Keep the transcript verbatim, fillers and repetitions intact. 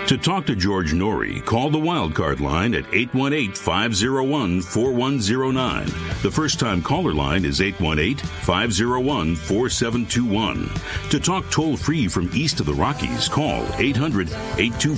To talk to George Norrie, call the Wildcard line at eight one eight, five oh one, four one oh nine. The first-time caller line is eight one eight, five oh one, four seven two one. To talk toll-free from east of the Rockies, call eight hundred, eight two four